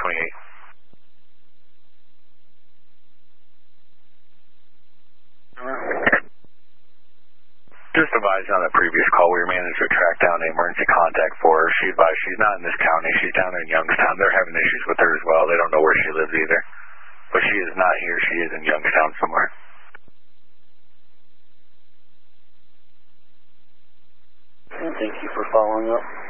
28. Just advised on the previous call, we managed to track down an emergency contact for her. She advised she's not in this county. She's down in Youngstown. They're having issues with her as well. They don't know where she lives either. But she is not here. She is in Youngstown somewhere. Thank you for following up.